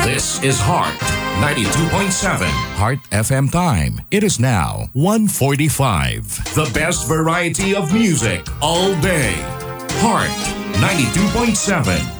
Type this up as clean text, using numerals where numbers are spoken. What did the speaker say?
This is Heart 92.7 Heart FM time. It is now 1:45. The best variety of music all day. Heart 92.7